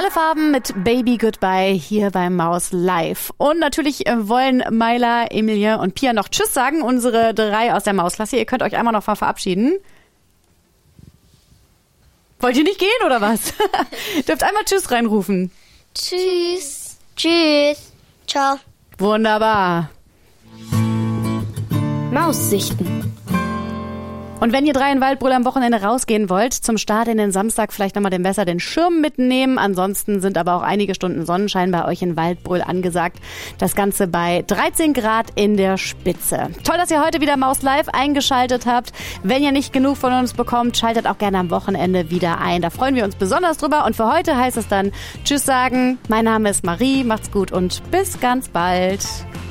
Volle Farben mit Baby Goodbye hier bei Maus Live. Und natürlich wollen Maila, Emilie und Pia noch Tschüss sagen, unsere 3 aus der Mausklasse. Ihr könnt euch einmal noch mal verabschieden. Wollt ihr nicht gehen oder was? Dürft einmal Tschüss reinrufen. Tschüss. Tschüss. Ciao. Wunderbar. Maussichten. Und wenn ihr 3 in Waldbröl am Wochenende rausgehen wollt, zum Start in den Samstag vielleicht nochmal besser den Schirm mitnehmen. Ansonsten sind aber auch einige Stunden Sonnenschein bei euch in Waldbröl angesagt. Das Ganze bei 13 Grad in der Spitze. Toll, dass ihr heute wieder Maus Live eingeschaltet habt. Wenn ihr nicht genug von uns bekommt, schaltet auch gerne am Wochenende wieder ein. Da freuen wir uns besonders drüber. Und für heute heißt es dann Tschüss sagen. Mein Name ist Marie. Macht's gut und bis ganz bald.